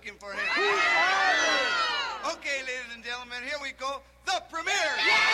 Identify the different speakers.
Speaker 1: looking for him. Okay, ladies and gentlemen, here we go. The premiere.